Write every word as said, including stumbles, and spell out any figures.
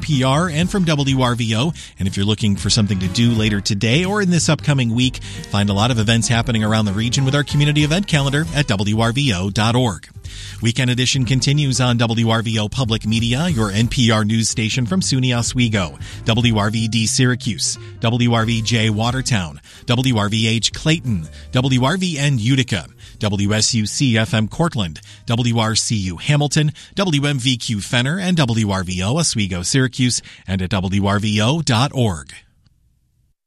P R and from W R V O. And if you're looking for something to do later today or in this upcoming week, find a lot of events happening around the region with our community event calendar at W R V O dot org. Weekend Edition continues on W R V O Public Media, your N P R news station from SUNY Oswego, W R V D Syracuse, W R V J Watertown, W R V H Clayton, W R V N Utica, W S U C F M Cortland, W R C U Hamilton, W M V Q Fenner, and W R V O Oswego Syracuse, and at W R V O dot org.